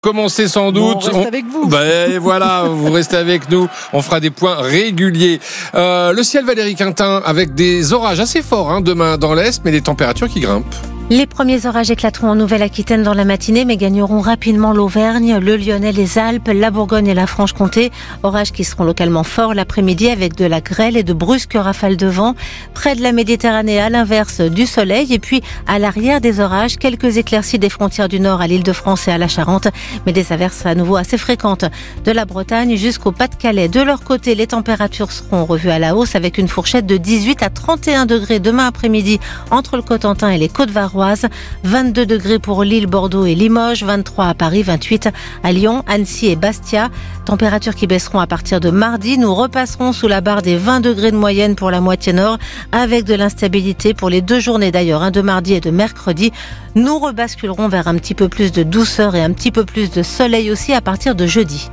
Commencez sans doute. On reste avec vous. Voilà, vous restez avec nous. On fera des points réguliers. Le ciel, Valérie Quintin, avec des orages assez forts demain dans l'Est, mais des températures qui grimpent. Les premiers orages éclateront en Nouvelle-Aquitaine dans la matinée, mais gagneront rapidement l'Auvergne, le Lyonnais, les Alpes, la Bourgogne et la Franche-Comté. Orages qui seront localement forts l'après-midi avec de la grêle et de brusques rafales de vent. Près de la Méditerranée, à l'inverse, du soleil. Et puis, à l'arrière des orages, quelques éclaircies des frontières du Nord à l'Île-de-France et à la Charente, mais des averses à nouveau assez fréquentes. De la Bretagne jusqu'au Pas-de-Calais. De leur côté, les températures seront revues à la hausse avec une fourchette de 18 à 31 degrés demain après-midi entre le Cotentin et les Côtes-Varoises. 22 degrés pour Lille, Bordeaux et Limoges, 23 à Paris, 28 à Lyon, Annecy et Bastia. Températures qui baisseront à partir de mardi. Nous repasserons sous la barre des 20 degrés de moyenne pour la moitié nord, avec de l'instabilité pour les 2 journées d'ailleurs, de mardi et de mercredi. Nous rebasculerons vers un petit peu plus de douceur et un petit peu plus de soleil aussi à partir de jeudi.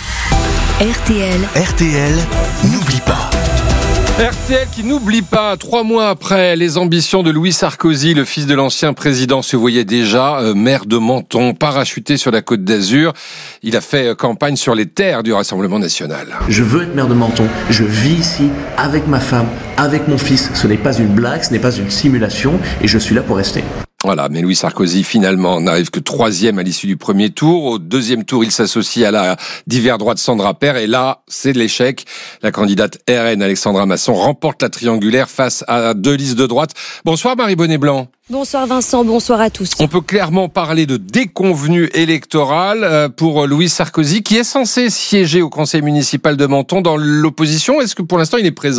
RTL, n'oublie pas. RTL qui n'oublie pas, 3 mois après les ambitions de Louis Sarkozy, le fils de l'ancien président se voyait déjà maire de Menton, parachuté sur la Côte d'Azur. Il a fait campagne sur les terres du Rassemblement national. Je veux être maire de Menton, je vis ici avec ma femme, avec mon fils. Ce n'est pas une blague, ce n'est pas une simulation et je suis là pour rester. Voilà, mais Louis Sarkozy, finalement, n'arrive que 3e à l'issue du premier tour. Au 2e tour, il s'associe à la divers droite Sandra Peire. Et là, c'est l'échec. La candidate RN, Alexandra Masson, remporte la triangulaire face à 2 listes de droite. Bonsoir Marie Bonnet-Blanc. Bonsoir Vincent, bonsoir à tous. On peut clairement parler de déconvenue électorale pour Louis Sarkozy, qui est censé siéger au conseil municipal de Menton dans l'opposition. Est-ce que pour l'instant, il est présent ?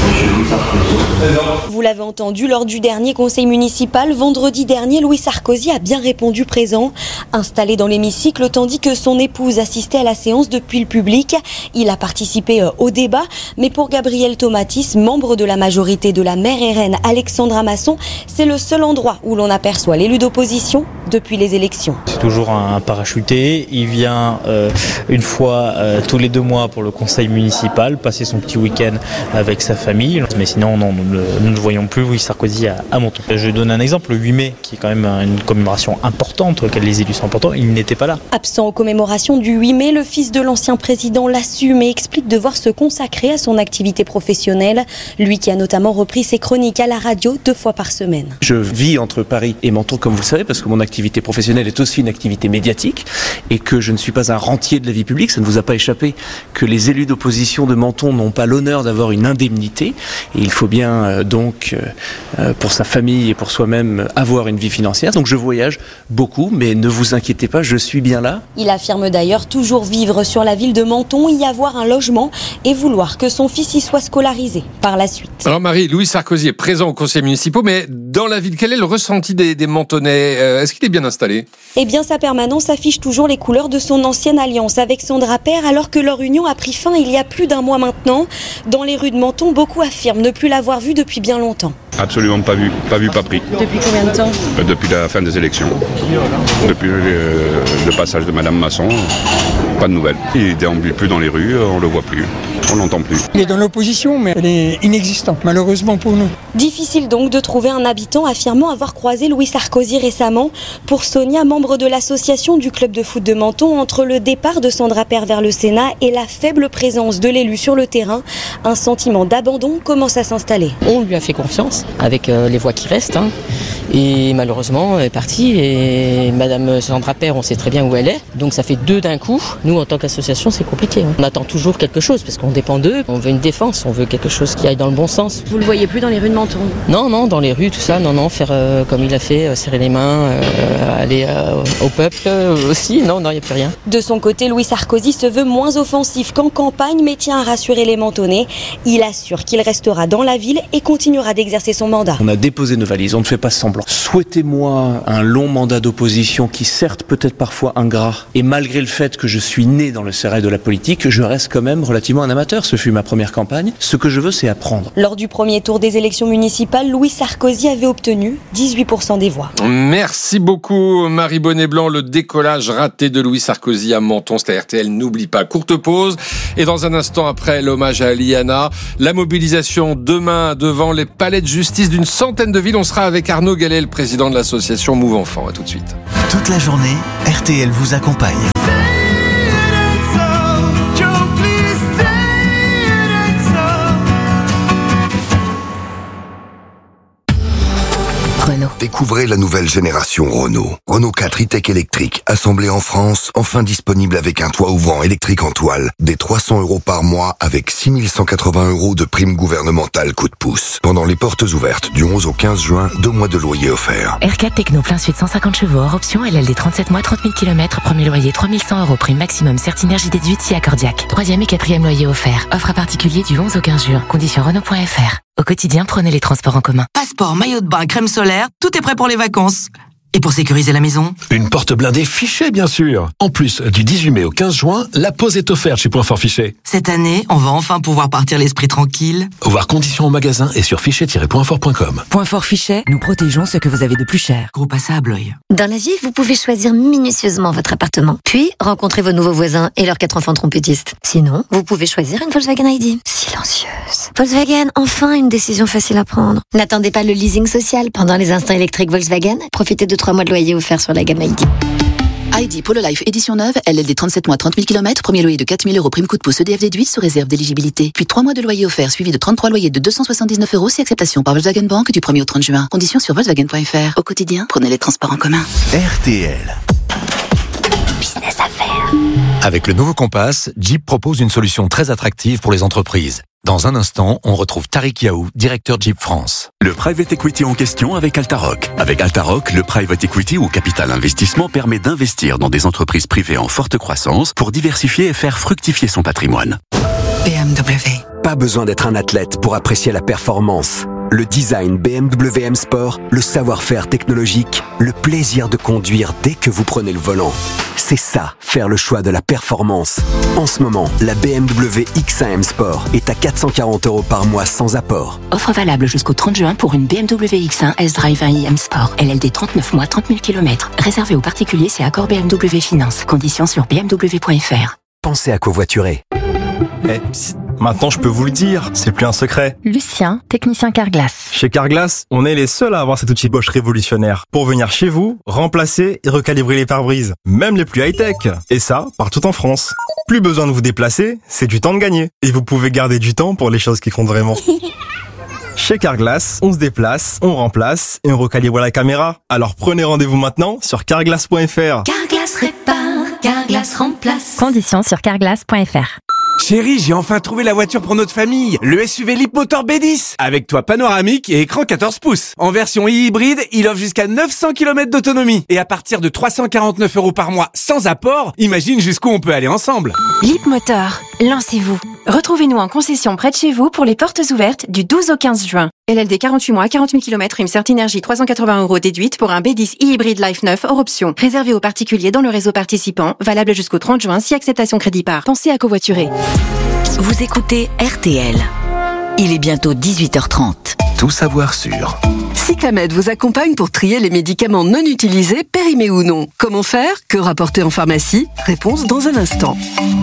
Vous l'avez entendu lors du dernier conseil municipal, vendredi dernier, Louis Sarkozy a bien répondu présent. Installé dans l'hémicycle, tandis que son épouse assistait à la séance depuis le public. Il a participé au débat, mais pour Gabriel Tomatis, membre de la majorité de la maire RN Alexandra Masson, c'est le seul endroit où l'on aperçoit l'élu d'opposition depuis les élections. C'est toujours un parachuté, il vient une fois tous les 2 mois pour le conseil municipal, passer son petit week-end avec sa famille. Mais sinon, non, nous ne voyons plus Louis Sarkozy à Menton. Je donne un exemple, le 8 mai, qui est quand même une commémoration importante, auquel les élus sont importants, il n'était pas là. Absent aux commémorations du 8 mai, le fils de l'ancien président l'assume et explique devoir se consacrer à son activité professionnelle. Lui qui a notamment repris ses chroniques à la radio 2 fois par semaine. Je vis entre Paris et Menton, comme vous le savez, parce que mon activité professionnelle est aussi une activité médiatique et que je ne suis pas un rentier de la vie publique. Ça ne vous a pas échappé que les élus d'opposition de Menton n'ont pas l'honneur d'avoir une indemnité. Et il faut bien pour sa famille et pour soi-même avoir une vie financière. Donc je voyage beaucoup, mais ne vous inquiétez pas, je suis bien là. Il affirme d'ailleurs toujours vivre sur la ville de Menton, y avoir un logement et vouloir que son fils y soit scolarisé par la suite. Alors Marie, Louis Sarkozy est présent au conseil municipal, mais dans la ville, quel est le ressenti des Mentonnais ? Est-ce qu'il est bien installé ? Eh bien, sa permanence affiche toujours les couleurs de son ancienne alliance avec Sandra Peire, alors que leur union a pris fin il y a plus d'1 mois maintenant. Dans les rues de Menton, beaucoup affirment ne plus l'avoir vu depuis bien longtemps. Absolument pas vu, pas pris. Depuis combien de temps ? Depuis la fin des élections. Depuis le passage de Madame Masson, pas de nouvelles. Il ne déambule plus dans les rues, on ne le voit plus, on l'entend plus. Il est dans l'opposition, mais elle est inexistante, malheureusement pour nous. Difficile donc de trouver un habitant affirmant avoir croisé Louis Sarkozy récemment. Pour Sonia, membre de l'association du club de foot de Menton, entre le départ de Sandra Peire vers le Sénat et la faible présence de l'élu sur le terrain, un sentiment d'abandon commence à s'installer. On lui a fait confiance avec les voix qui restent. Et malheureusement, elle est partie. Et Madame Sandra Peire, on sait très bien où elle est. Donc ça fait 2 d'un coup. Nous, en tant qu'association, c'est compliqué. On attend toujours quelque chose parce qu'on dépend d'eux. On veut une défense, on veut quelque chose qui aille dans le bon sens. Vous le voyez plus dans les rues de Menton ? Non, dans les rues, tout ça. Non, faire comme il a fait, serrer les mains, aller au peuple aussi. Non, il n'y a plus rien. De son côté, Louis Sarkozy se veut moins offensif qu'en campagne, mais tient à rassurer les Mentonnais. Il assure qu'il restera dans la ville et continuera d'exercer son mandat. On a déposé nos valises, on ne fait pas semblant. Souhaitez-moi un long mandat d'opposition qui certes peut être parfois ingrat, et malgré le fait que je suis né dans le sérail de la politique, je reste quand même relativement un amateur. Ce fut ma première campagne. Ce que je veux, c'est apprendre. Lors du premier tour des élections municipales, Louis Sarkozy avait obtenu 18% des voix. Merci beaucoup Marie Bonnet-Blanc. Le décollage raté de Louis Sarkozy à Menton, c'était RTL, n'oublie pas. Courte pause et dans un instant après l'hommage à Liana, la mobilisation demain devant les palais de justice d'une centaine de villes. On sera avec Arnaud Gaillard. Gallet, le président de l'association Move Enfant. À tout de suite. Toute la journée, RTL vous accompagne. Renault. Découvrez la nouvelle génération Renault. Renault 4 e-tech électrique, assemblé en France, enfin disponible avec un toit ouvrant électrique en toile, des 300 € par mois avec 6 180 € de prime gouvernementale coup de pouce. Pendant les portes ouvertes du 11 au 15 juin, 2 mois de loyer offerts. R4 Techno plein suite 150 chevaux hors option, LLD 37 mois, 30 000 km, premier loyer 3 100 €, prime maximum, Certinergie déduite si accordiaque. 3e et 4e loyer offert. Offre à particulier du 11 au 15 juin. Conditions Renault.fr. Au quotidien, prenez les transports en commun. Passeport, maillot de bain, crème solaire, tout est prêt pour les vacances. Et pour sécuriser la maison ? Une porte blindée Fichet, bien sûr. En plus, du 18 mai au 15 juin, la pause est offerte chez Point Fort Fichet. Cette année, on va enfin pouvoir partir l'esprit tranquille. Voir conditions en magasin et sur fichet-pointfort.com. Point Fort Fichet, nous protégeons ce que vous avez de plus cher. Groupe à ça à Blois. Dans la vie, vous pouvez choisir minutieusement votre appartement, puis rencontrer vos nouveaux voisins et leurs 4 enfants trompettistes. Sinon, vous pouvez choisir une Volkswagen ID. Silencieuse. Volkswagen, enfin une décision facile à prendre. N'attendez pas le leasing social pendant les instants électriques Volkswagen. Profitez de 3 mois de loyer offert sur la gamme ID. ID Polo Life édition neuve, LLD 37 mois, 30 000 km, premier loyer de 4 000 €, prime coup de pouce EDF déduite sous réserve d'éligibilité. Puis 3 mois de loyer offert suivi de 33 loyers de 279 € si acceptation par Volkswagen Bank du 1er au 30 juin. Conditions sur Volkswagen.fr. Au quotidien, prenez les transports en commun. RTL. Business à faire. Avec le nouveau Compass, Jeep propose une solution très attractive pour les entreprises. Dans un instant, on retrouve Tariq Yaou, directeur Jeep France. Le private equity en question avec Altaroc. Avec Altaroc, le private equity ou capital investissement permet d'investir dans des entreprises privées en forte croissance pour diversifier et faire fructifier son patrimoine. BMW. Pas besoin d'être un athlète pour apprécier la performance. Le design BMW M Sport, le savoir-faire technologique, le plaisir de conduire dès que vous prenez le volant. C'est ça, faire le choix de la performance. En ce moment, la BMW X1 M Sport est à 440 € par mois sans apport. Offre valable jusqu'au 30 juin pour une BMW X1 S-Drive 1i M Sport. LLD 39 mois, 30 000 km. Réservé aux particuliers, c'est accord BMW Finance. Conditions sur bmw.fr. Pensez à covoiturer. Psst, maintenant je peux vous le dire, c'est plus un secret. Lucien, technicien Carglass. Chez Carglass, on est les seuls à avoir cet outil Bosch révolutionnaire pour venir chez vous, remplacer et recalibrer les pare-brises, même les plus high-tech. Et ça, partout en France. Plus besoin de vous déplacer, c'est du temps de gagner. Et vous pouvez garder du temps pour les choses qui comptent vraiment. Chez Carglass, on se déplace, on remplace et on recalibre la caméra. Alors prenez rendez-vous maintenant sur carglass.fr. Carglass répare, Carglass remplace. Conditions sur carglass.fr. Chérie, j'ai enfin trouvé la voiture pour notre famille. Le SUV Leapmotor B10. Avec toit panoramique et écran 14 pouces. En version hybride, il offre jusqu'à 900 km d'autonomie. Et à partir de 349 € par mois sans apport, imagine jusqu'où on peut aller ensemble. Leapmotor, lancez-vous. Retrouvez-nous en concession près de chez vous pour les portes ouvertes du 12 au 15 juin. LLD 48 mois, 40 000 km, prime Certinergie 380 € déduite pour un B10 e-hybride Life 9 hors option. Réservé aux particuliers dans le réseau participant, valable jusqu'au 30 juin si acceptation crédit par. Pensez à covoiturer. Vous écoutez RTL. Il est bientôt 18h30. Tout savoir sur. Cyclamed vous accompagne pour trier les médicaments non utilisés, périmés ou non. Comment faire ? Que rapporter en pharmacie ? Réponse dans un instant.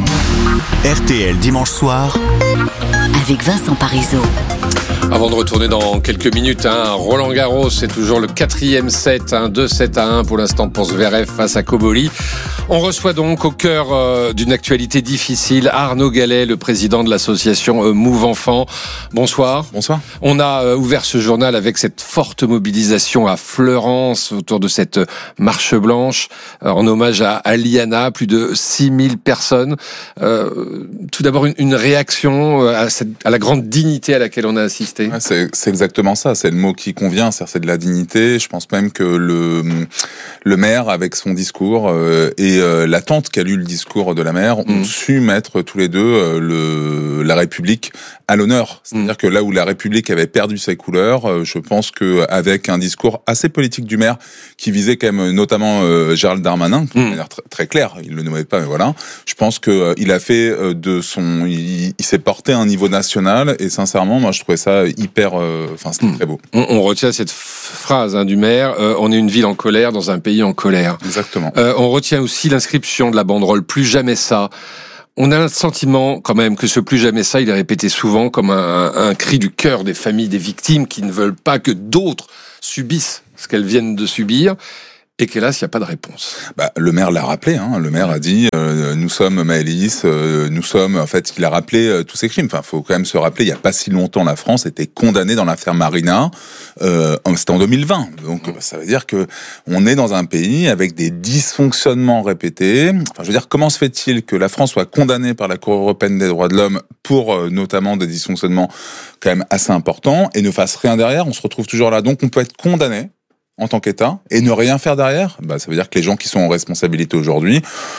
RTL dimanche soir. Avec Vincent Parisot. Avant de retourner dans quelques minutes, Roland Garros, c'est toujours le 4e set, 2-7-1 pour l'instant pour Zverev face à Koboli. On reçoit donc au cœur d'une actualité difficile Arnaud Gallet, le président de l'association Move Enfant. Bonsoir. Bonsoir. On a ouvert ce journal avec cette forte mobilisation à Fleurance autour de cette marche blanche en hommage à Liana, plus de 6000 personnes. Tout d'abord une réaction à la grande dignité à laquelle on a assisté. Ouais, c'est exactement ça, c'est le mot qui convient, c'est de la dignité. Je pense même que le maire, avec son discours et l'attente qu'a eu le discours de la maire, ont su mettre tous les deux la République à l'honneur. C'est-à-dire que là où la République avait perdu ses couleurs, je pense qu'avec un discours assez politique du maire, qui visait quand même notamment Gérald Darmanin, de manière très claire, il le nommait pas, mais voilà, je pense qu'il a fait il s'est porté à un niveau national, et sincèrement, moi je trouvais ça hyper, c'était très beau. On retient cette phrase du maire, on est une ville en colère dans un pays en colère. Exactement. On retient aussi l'inscription de la banderole, plus jamais ça. On a le sentiment quand même que ce plus jamais ça, il est répété souvent comme un cri du cœur des familles des victimes qui ne veulent pas que d'autres subissent ce qu'elles viennent de subir, et qu'hélas, il n'y a pas de réponse. Le maire l'a rappelé, le maire a dit nous sommes Maëlys, nous sommes, en fait, il a rappelé tous ces crimes. Enfin, faut quand même se rappeler, il n'y a pas si longtemps, la France était condamnée dans l'affaire Marina, c'était en 2020. Donc, ça veut dire que on est dans un pays avec des dysfonctionnements répétés. Enfin, je veux dire, comment se fait-il que la France soit condamnée par la Cour européenne des droits de l'homme pour notamment des dysfonctionnements quand même assez importants et ne fasse rien derrière? On se retrouve toujours là. Donc, on peut être condamné en tant qu'État, et ne rien faire derrière, ça veut dire que les gens qui sont en responsabilité aujourd'hui,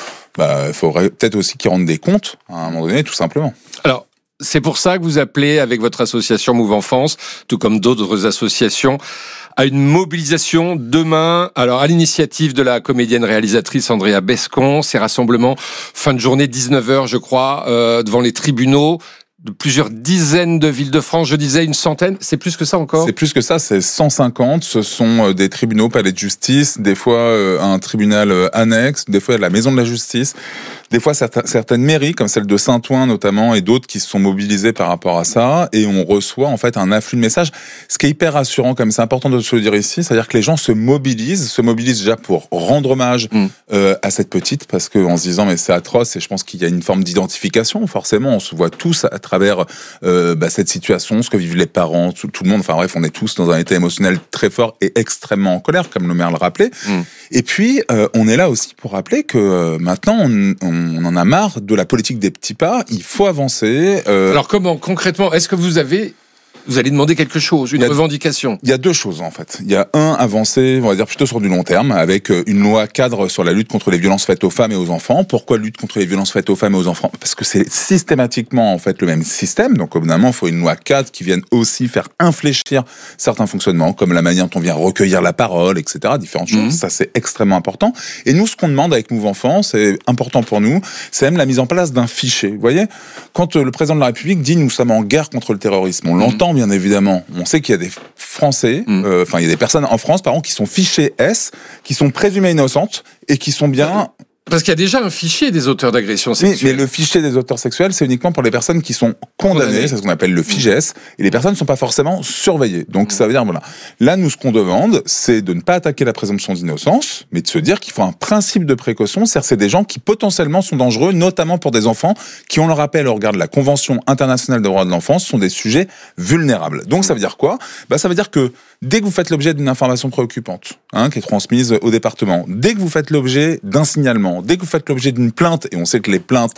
il faudrait peut-être aussi qu'ils rendent des comptes à un moment donné, tout simplement. Alors, c'est pour ça que vous appelez, avec votre association Move Enfance, tout comme d'autres associations, à une mobilisation demain, alors à l'initiative de la comédienne réalisatrice Andrea Bescon, ces rassemblements, fin de journée, 19h, je crois, devant les tribunaux de plusieurs dizaines de villes de France, je disais une centaine, c'est plus que ça encore? C'est plus que ça, c'est 150, ce sont des tribunaux, palais de justice, des fois un tribunal annexe, des fois la maison de la justice, des fois certaines mairies, comme celle de Saint-Ouen notamment, et d'autres qui se sont mobilisées par rapport à ça, et on reçoit en fait un afflux de messages, ce qui est hyper rassurant, comme c'est important de se le dire ici, c'est-à-dire que les gens se mobilisent déjà pour rendre hommage à cette petite, parce qu'en se disant mais c'est atroce, et je pense qu'il y a une forme d'identification, forcément, on se voit tous à travers cette situation, ce que vivent les parents, tout le monde, enfin bref, on est tous dans un état émotionnel très fort et extrêmement en colère, comme le maire le rappelait. Et puis, on est là aussi pour rappeler que maintenant, on en a marre de la politique des petits pas, il faut avancer. Alors comment, concrètement, est-ce que vous allez demander quelque chose, une revendication? Il y a deux choses en fait. Il y a avancer, on va dire plutôt sur du long terme, avec une loi cadre sur la lutte contre les violences faites aux femmes et aux enfants. Pourquoi lutte contre les violences faites aux femmes et aux enfants? Parce que c'est systématiquement en fait le même système. Donc évidemment, il faut une loi cadre qui vienne aussi faire infléchir certains fonctionnements, comme la manière dont on vient recueillir la parole, etc. Différentes choses. Ça, c'est extrêmement important. Et nous, ce qu'on demande avec Move Enfance, c'est important pour nous, c'est même la mise en place d'un fichier. Vous voyez, quand le président de la République dit nous sommes en guerre contre le terrorisme, on l'entend bien évidemment. On sait qu'il y a des Français, il y a des personnes en France, par exemple, qui sont fichées S, qui sont présumées innocentes et qui sont bien... Parce qu'il y a déjà un fichier des auteurs d'agressions sexuelles. Oui, mais le fichier des auteurs sexuels, c'est uniquement pour les personnes qui sont condamnées, c'est ce qu'on appelle le FIGES, et les personnes ne sont pas forcément surveillées. Donc ça veut dire, voilà. Là, nous, ce qu'on demande, c'est de ne pas attaquer la présomption d'innocence, mais de se dire qu'il faut un principe de précaution, c'est-à-dire c'est des gens qui potentiellement sont dangereux, notamment pour des enfants qui, on le rappelle au regard de la Convention internationale des droits de l'enfance, sont des sujets vulnérables. Donc ça veut dire quoi? Ça veut dire que dès que vous faites l'objet d'une information préoccupante, qui est transmise au département, dès que vous faites l'objet d'un signalement, dès que vous faites l'objet d'une plainte, et on sait que les plaintes,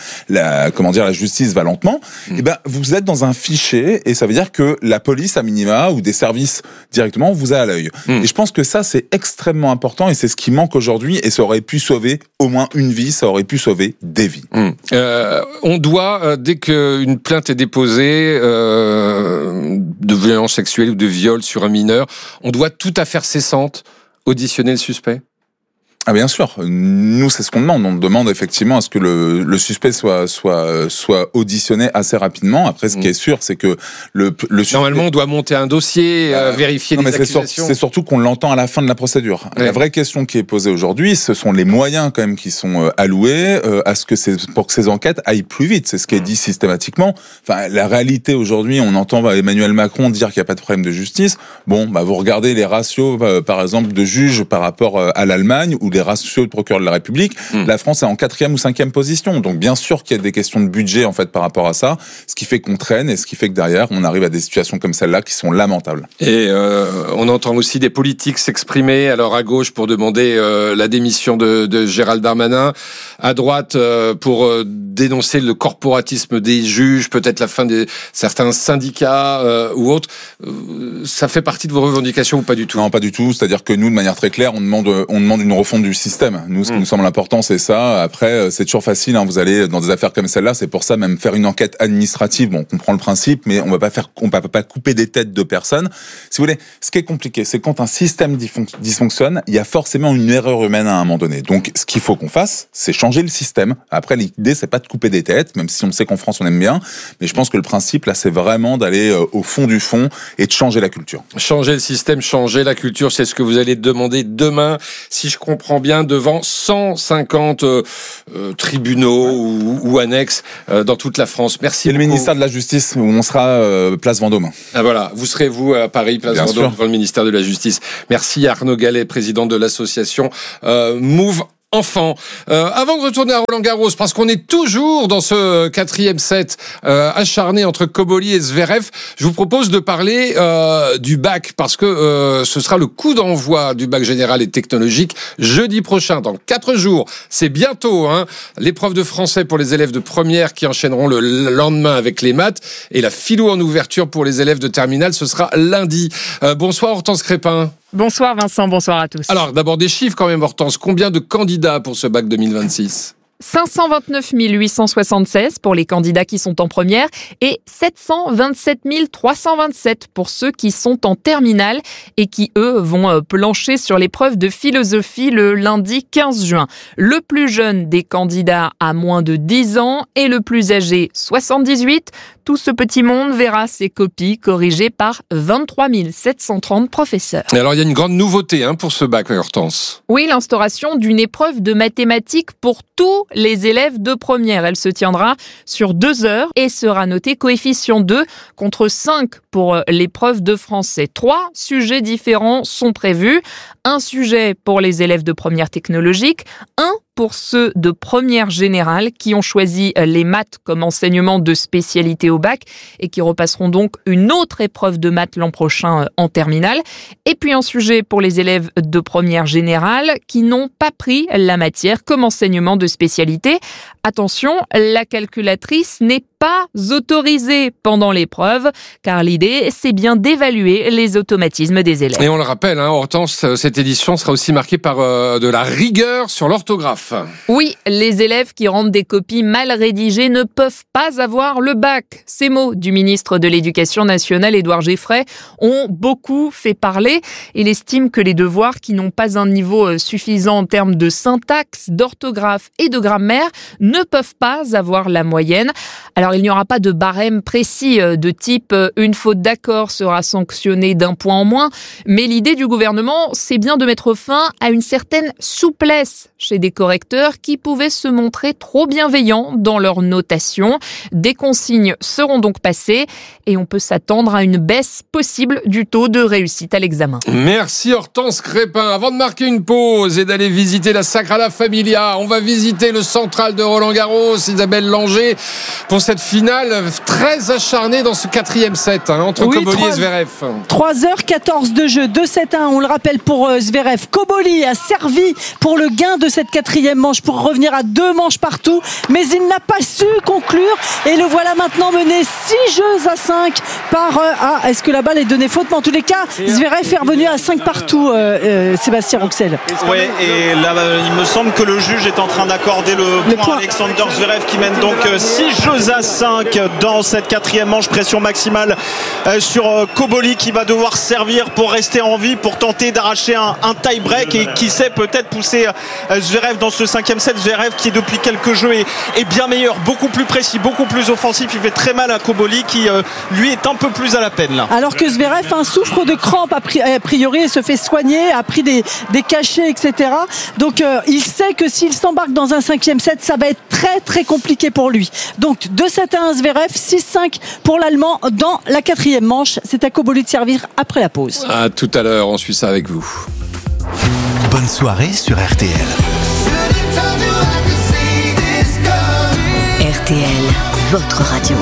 la justice va lentement, vous êtes dans un fichier, et ça veut dire que la police, à minima, ou des services directement, vous a à l'œil. Et je pense que ça, c'est extrêmement important, et c'est ce qui manque aujourd'hui, et ça aurait pu sauver au moins une vie, ça aurait pu sauver des vies. On doit, dès qu'une plainte est déposée de violence sexuelle ou de viol sur un mineur, on doit tout à faire cessante auditionner le suspect? Ah bien sûr, nous c'est ce qu'on demande. On demande effectivement à ce que le suspect soit auditionné assez rapidement. Après, ce qui est sûr, c'est que le suspect... Normalement, on doit monter un dossier, vérifier les accusations. C'est surtout qu'on l'entend à la fin de la procédure. Ouais. La vraie question qui est posée aujourd'hui, ce sont les moyens quand même qui sont alloués pour que ces enquêtes aillent plus vite. C'est ce qui est dit systématiquement. Enfin, la réalité aujourd'hui, on entend Emmanuel Macron dire qu'il n'y a pas de problème de justice. Bon, vous regardez les ratios, par exemple, de juges par rapport à l'Allemagne ou les ratios de procureur de la République, la France est en 4e ou 5e position. Donc bien sûr qu'il y a des questions de budget en fait par rapport à ça, ce qui fait qu'on traîne et ce qui fait que derrière on arrive à des situations comme celle-là qui sont lamentables. Et on entend aussi des politiques s'exprimer, alors à gauche pour demander la démission de Gérald Darmanin, à droite pour dénoncer le corporatisme des juges, peut-être la fin de certains syndicats ou autres. Ça fait partie de vos revendications ou pas du tout? Non, pas du tout. C'est-à-dire que nous, de manière très claire, on demande une refonte du système. Nous, ce qui nous semble important, c'est ça. Après, c'est toujours facile. Vous allez dans des affaires comme celle-là, c'est pour ça même faire une enquête administrative. Bon, on comprend le principe, mais on va pas couper des têtes de personnes. Si vous voulez, ce qui est compliqué, c'est quand un système dysfonctionne, il y a forcément une erreur humaine à un moment donné. Donc, ce qu'il faut qu'on fasse, c'est changer le système. Après, l'idée, c'est pas de couper des têtes, même si on sait qu'en France, on aime bien. Mais je pense que le principe, là, c'est vraiment d'aller au fond du fond et de changer la culture. Changer le système, changer la culture, c'est ce que vous allez demander demain. Si je comprends comprends bien, devant 150 tribunaux ou annexes dans toute la France. Merci beaucoup. Et le ministère de la Justice, où on sera place Vendôme. Ah voilà, vous serez vous à Paris, place Bien Vendôme, sûr. devant le ministère de la Justice. Merci Arnaud Gallet, président de l'association Move Enfants. Avant de retourner à Roland-Garros, parce qu'on est toujours dans ce 4e set acharné entre Koboli et Zverev, je vous propose de parler du bac, parce que ce sera le coup d'envoi du bac général et technologique jeudi prochain, dans 4 jours. C'est bientôt, hein. L'épreuve de français pour les élèves de première qui enchaîneront le lendemain avec les maths, et la philo en ouverture pour les élèves de terminale, ce sera lundi. Bonsoir Hortense Crépin. Bonsoir Vincent, bonsoir à tous. Alors d'abord des chiffres quand même Hortense, combien de candidats pour ce bac 2026 ? 529 876 pour les candidats qui sont en première et 727 327 pour ceux qui sont en terminale et qui, eux, vont plancher sur l'épreuve de philosophie le lundi 15 juin. Le plus jeune des candidats a moins de 10 ans et le plus âgé 78. Tout ce petit monde verra ses copies corrigées par 23 730 professeurs. Et alors il y a une grande nouveauté pour ce bac, Hortense. Oui, l'instauration d'une épreuve de mathématiques pour tous les élèves de première. Elle se tiendra sur 2 heures et sera notée coefficient 2 contre 5 pour l'épreuve de français. 3 sujets différents sont prévus. Un sujet pour les élèves de première technologique, un pour ceux de première générale qui ont choisi les maths comme enseignement de spécialité au bac et qui repasseront donc une autre épreuve de maths l'an prochain en terminale. Et puis un sujet pour les élèves de première générale qui n'ont pas pris la matière comme enseignement de spécialité. Attention, la calculatrice n'est pas autorisée pendant l'épreuve, car l'idée, c'est bien d'évaluer les automatismes des élèves. Et on le rappelle, Hortense, cette édition sera aussi marquée par de la rigueur sur l'orthographe. Oui, les élèves qui rendent des copies mal rédigées ne peuvent pas avoir le bac. Ces mots du ministre de l'Éducation nationale, Édouard Geffray, ont beaucoup fait parler. Il estime que les devoirs qui n'ont pas un niveau suffisant en termes de syntaxe, d'orthographe et de grammaire ne peuvent pas avoir la moyenne. Alors, il n'y aura pas de barème précis de type une faute d'accord sera sanctionnée d'1 point en moins, mais l'idée du gouvernement, c'est bien de mettre fin à une certaine souplesse chez des correcteurs qui pouvaient se montrer trop bienveillants dans leur notation. Des consignes seront donc passées et on peut s'attendre à une baisse possible du taux de réussite à l'examen. Merci Hortense Crépin. Avant de marquer une pause et d'aller visiter la Sagrada Familia, on va visiter le central de Roland-Garros, Isabelle Langer, pour cette finale très acharnée dans ce 4e set entre Koboli et Zverev. 3h14 de jeu, 2-7-1, on le rappelle pour Zverev. Koboli a servi pour le gain de cette 4e manche pour revenir à 2 manches partout, mais il n'a pas su conclure et le voilà maintenant mené 6-5 par... est-ce que la balle est donnée faute? Mais en tous les cas, Zverev est revenu à 5 partout, Sébastien Rouxel. Oui, et là, il me semble que le juge est en train d'accorder le point à Alexander Zverev qui mène donc 6-5 dans cette 4e manche. Pression maximale sur Koboli qui va devoir servir pour rester en vie, pour tenter d'arracher un tie-break et qui sait peut-être pousser Zverev dans ce 5e set. Zverev qui depuis quelques jeux est bien meilleur, beaucoup plus précis, beaucoup plus offensif. Il fait très mal à Koboli qui lui est un peu plus à la peine là. Alors que Zverev souffre de crampes a priori et se fait soigner, a pris des cachets, etc. Donc il sait que s'il s'embarque dans un 5e set, ça va être très très compliqué pour lui. Donc 2-7-1 Zverev, 6-5 pour l'Allemand dans la 4e manche. C'est à Koboli de servir après la pause. À tout à l'heure, on suit ça avec vous. Bonne soirée sur RTL. RTL, votre radio.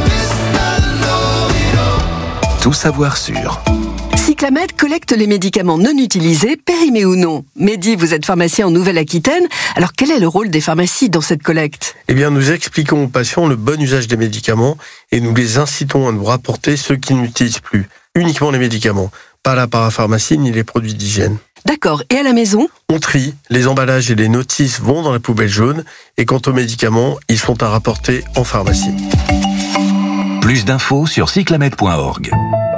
Tout savoir sur... Cyclamed collecte les médicaments non utilisés, périmés ou non. Mehdi, vous êtes pharmacien en Nouvelle-Aquitaine. Alors quel est le rôle des pharmacies dans cette collecte ? Eh bien, nous expliquons aux patients le bon usage des médicaments et nous les incitons à nous rapporter ceux qui n'utilisent plus. Uniquement les médicaments, pas la parapharmacie ni les produits d'hygiène. D'accord. Et à la maison ? On trie, les emballages et les notices vont dans la poubelle jaune et quant aux médicaments, ils sont à rapporter en pharmacie. Plus d'infos sur cyclamed.org.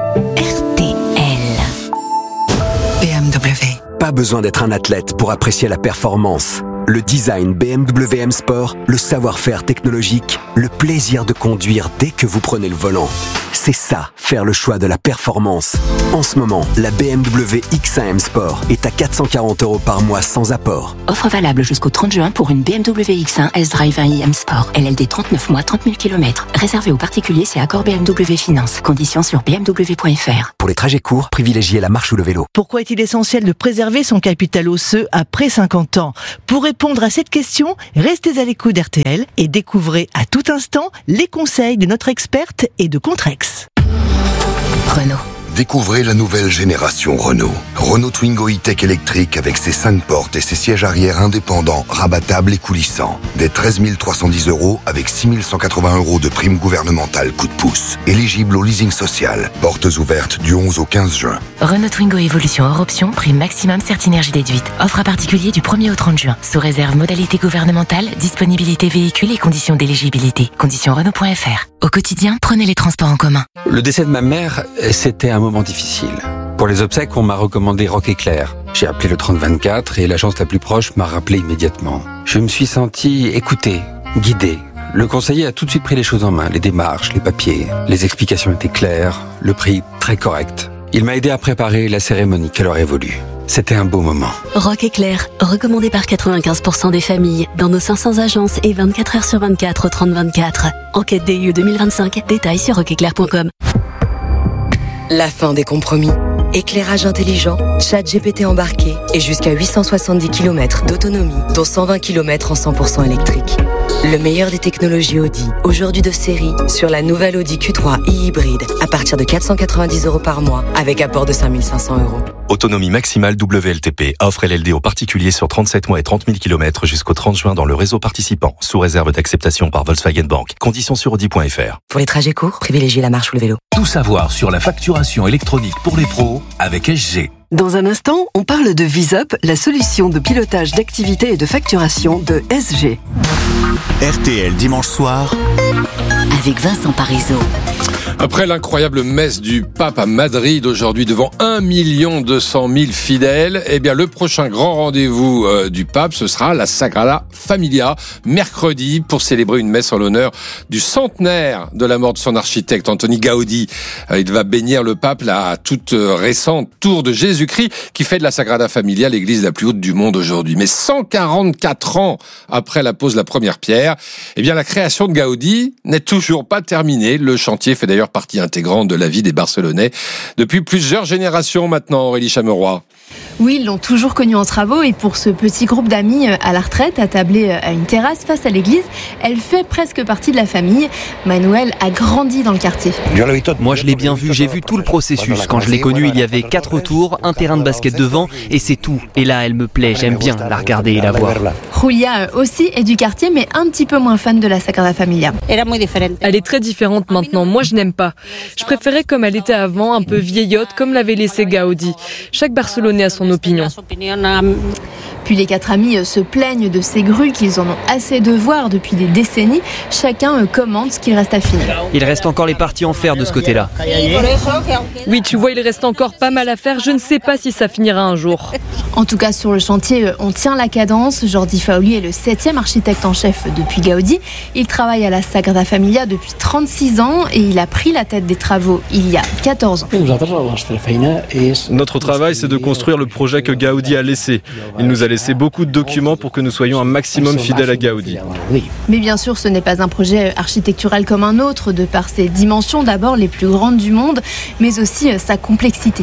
BMW. Pas besoin d'être un athlète pour apprécier la performance. Le design BMW M Sport, le savoir-faire technologique, le plaisir de conduire dès que vous prenez le volant. C'est ça, faire le choix de la performance. En ce moment, la BMW X1 M Sport est à 440 € par mois sans apport. Offre valable jusqu'au 30 juin pour une BMW X1 S-Drive 1i M Sport. LLD 39 mois, 30 000 km. Réservé aux particuliers, c'est accord BMW Finance. Conditions sur bmw.fr. Pour les trajets courts, privilégiez la marche ou le vélo. Pourquoi est-il essentiel de préserver son capital osseux après 50 ans ? Pour répondre à cette question, restez à l'écoute d'RTL et découvrez à tout instant les conseils de notre experte et de Contrex. Renault. Découvrez la nouvelle génération Renault. Renault Twingo E-Tech électrique avec ses 5 portes et ses sièges arrière indépendants, rabattables et coulissants. Dès 13 310 € avec 6 180 € de prime gouvernementale coup de pouce. Éligible au leasing social. Portes ouvertes du 11 au 15 juin. Renault Twingo Evolution hors option, prime maximum Certinergie déduite. Offre à particulier du 1er au 30 juin. Sous réserve modalité gouvernementale, disponibilité véhicule et conditions d'éligibilité. Conditions Renault.fr. Au quotidien, prenez les transports en commun. Le décès de ma mère, c'était un moment difficile. Pour les obsèques, on m'a recommandé Rock Éclair. J'ai appelé le 3024 et l'agence la plus proche m'a rappelé immédiatement. Je me suis senti écouté, guidé. Le conseiller a tout de suite pris les choses en main, les démarches, les papiers. Les explications étaient claires, le prix très correct. Il m'a aidé à préparer la cérémonie qu'elle aurait voulu. C'était un beau moment. Rock Éclair, recommandé par 95% des familles, dans nos 500 agences et 24 heures sur 24 au 3024. Enquête DIE 2025, détails sur rockeclair.com. La fin des compromis. Éclairage intelligent, chat GPT embarqué et jusqu'à 870 km d'autonomie, dont 120 km en 100% électrique. Le meilleur des technologies Audi, aujourd'hui de série, sur la nouvelle Audi Q3 e-hybride, à partir de 490 € par mois, avec apport de 5 500 €. Autonomie maximale WLTP, offre LLD aux particuliers sur 37 mois et 30 000 km jusqu'au 30 juin dans le réseau participant, sous réserve d'acceptation par Volkswagen Bank. Conditions sur Audi.fr. Pour les trajets courts, privilégiez la marche ou le vélo. Tout savoir sur la facturation électronique pour les pros avec SG. Dans un instant, on parle de VisUp, la solution de pilotage d'activité et de facturation de SG. RTL dimanche soir. Avec Vincent Parisot. Après l'incroyable messe du pape à Madrid aujourd'hui devant 1 200 000 fidèles, eh bien le prochain grand rendez-vous du pape, ce sera la Sagrada Familia, mercredi, pour célébrer une messe en l'honneur du centenaire de la mort de son architecte Antoni Gaudi. Il va bénir le pape la toute récente tour de Jésus-Christ qui fait de la Sagrada Familia l'église la plus haute du monde aujourd'hui. Mais 144 ans après la pose de la première pierre, eh bien la création de Gaudi n'est toujours pas terminée. Le chantier fait d'ailleurs partie intégrante de la vie des Barcelonais depuis plusieurs générations maintenant, Aurélie Chameroy. Oui, ils l'ont toujours connu en travaux et pour ce petit groupe d'amis à la retraite, attablé à une terrasse face à l'église, elle fait presque partie de la famille. Manuel a grandi dans le quartier. Moi je l'ai bien vu, j'ai vu tout le processus. Quand je l'ai connue, il y avait 4 tours, un terrain de basket devant et c'est tout. Et là, elle me plaît, j'aime bien la regarder et la voir. Julia aussi est du quartier mais un petit peu moins fan de la Sagrada Familia. Elle est très différente maintenant, moi je n'aime pas. Je préférais comme elle était avant, un peu vieillotte, comme l'avait laissé Gaudi. Chaque Barcelonais a son opinion. Puis les 4 amis se plaignent de ces grues qu'ils en ont assez de voir depuis des décennies. Chacun commente ce qu'il reste à finir. Il reste encore les parties en fer de ce côté-là. Oui, tu vois, il reste encore pas mal à faire. Je ne sais pas si ça finira un jour. En tout cas, sur le chantier, on tient la cadence. Jordi Faoli est le 7e architecte en chef depuis Gaudi. Il travaille à la Sagrada Familia depuis 36 ans et il a pris la tête des travaux il y a 14 ans. Notre travail, c'est de construire le projet que Gaudi a laissé. Il nous a laissé beaucoup de documents pour que nous soyons un maximum fidèles à Gaudi. Mais bien sûr, ce n'est pas un projet architectural comme un autre, de par ses dimensions d'abord les plus grandes du monde, mais aussi sa complexité.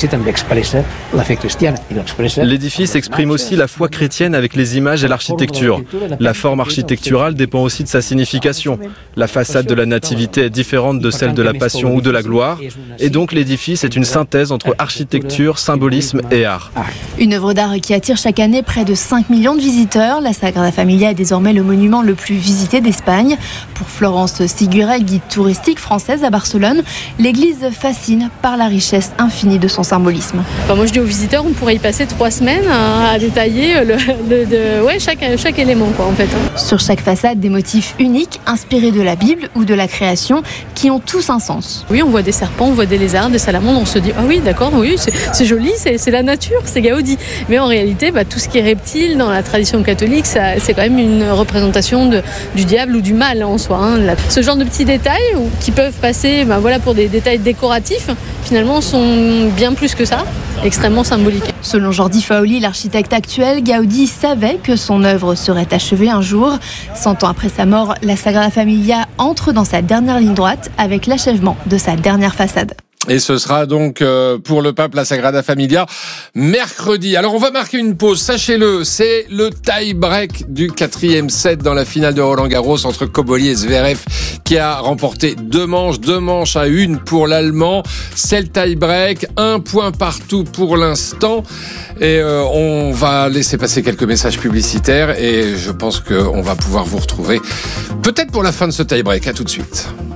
L'édifice exprime aussi la foi chrétienne avec les images et l'architecture. La forme architecturale dépend aussi de sa signification. La façade de la Nativité est différente de celle de la Passion ou de la Gloire, et donc l'édifice est une synthèse entre architecture, symbolisme et art. Une œuvre d'art qui attire chaque année près de 5 millions de visiteurs. La Sagrada Familia est désormais le monument le plus visité d'Espagne. Pour Florence Siguret, guide touristique française à Barcelone, l'église fascine par la richesse infinie de son symbolisme. Moi je dis aux visiteurs, on pourrait y passer 3 semaines à détailler chaque élément en fait. Sur chaque façade, des motifs uniques inspirés de la Bible ou de la création qui ont tous un sens. Oui, on voit des serpents, on voit des lézards, des salamandres, on se dit ah oui d'accord, oui c'est joli, c'est la nature. sûr, c'est Gaudi. Mais en réalité, tout ce qui est reptile dans la tradition catholique, c'est quand même une représentation du diable ou du mal en soi. Ce genre de petits détails qui peuvent passer pour des détails décoratifs, finalement sont bien plus que ça, extrêmement symboliques. Selon Jordi Faoli, l'architecte actuel, Gaudi savait que son œuvre serait achevée un jour. 100 ans après sa mort, la Sagrada Familia entre dans sa dernière ligne droite avec l'achèvement de sa dernière façade. Et ce sera donc pour le pape la Sagrada Familia mercredi. Alors on va marquer une pause, sachez-le, c'est le tie-break du 4e set dans la finale de Roland-Garros entre Cobolli et Zverev qui a remporté 2 manches à 1 pour l'Allemand. C'est le tie-break, 1 point partout pour l'instant. Et on va laisser passer quelques messages publicitaires et je pense qu'on va pouvoir vous retrouver peut-être pour la fin de ce tie-break. À tout de suite.